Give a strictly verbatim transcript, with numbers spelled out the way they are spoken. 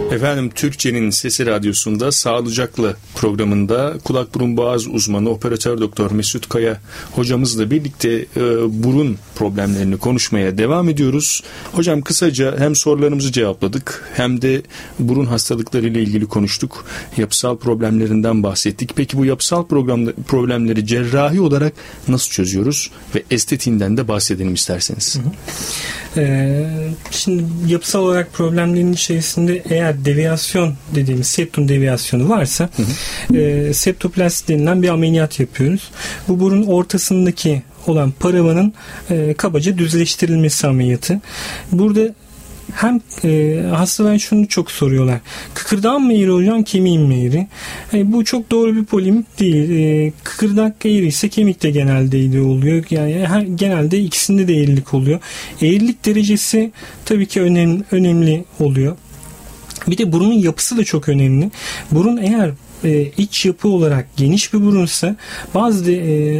Efendim, Türkçenin Sesi Radyosu'nda Sağlıcakla programında kulak burun boğaz uzmanı operatör doktor Mesut Kaya hocamızla birlikte e, burun problemlerini konuşmaya devam ediyoruz. Hocam, kısaca hem sorularımızı cevapladık hem de burun hastalıkları ile ilgili konuştuk. Yapısal problemlerinden bahsettik. Peki bu yapısal problemleri cerrahi olarak nasıl çözüyoruz ve estetiğinden de bahsedelim isterseniz. Hı hı. Ee, şimdi yapısal olarak problemlerin içerisinde eğer deviyasyon dediğimiz septum deviyasyonu varsa hı hı. E, septoplasti denilen bir ameliyat yapıyoruz. Bu burun ortasındaki olan paravanın e, kabaca düzleştirilmesi ameliyatı. Burada hem e, hastalar şunu çok soruyorlar. Kıkırdağın mı eğri hocam, kemiğin mi eğri? E, bu çok doğru bir polemik değil. E, kıkırdak eğri ise kemik de genelde eğri oluyor. Yani her, genelde ikisinde de eğrilik oluyor. Eğrilik derecesi tabii ki önemli, önemli oluyor. Bir de burunun yapısı da çok önemli. Burun eğer e, iç yapı olarak geniş bir burunsa bazı de, e,